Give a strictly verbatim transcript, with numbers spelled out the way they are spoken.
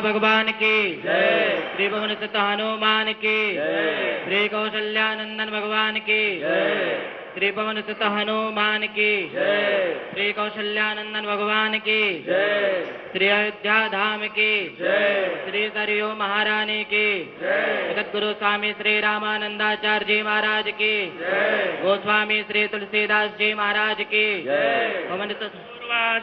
भगवान की जय। श्री भवन स्थित हनुमान की जय। श्री कौशल्यानंदन भगवान की जय। श्री भवन स्थित हनुमान की जय। श्री कौशल्यानंदन भगवान की जय। श्री अयोध्या धाम की जय। श्री सरयू महारानी की जय। सद्गुरु स्वामी श्री रामानंदाचार्य जी महाराज की जय। गोस्वामी श्री तुलसीदास जी महाराज की जय। भवन